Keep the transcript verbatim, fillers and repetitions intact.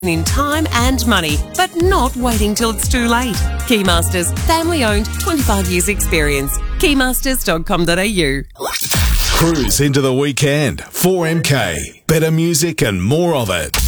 in time and money, but not waiting till it's too late. Keymasters, family owned, twenty-five years experience. keymasters dot com dot a u. Cruise into the weekend. four M K. Better music and more of it.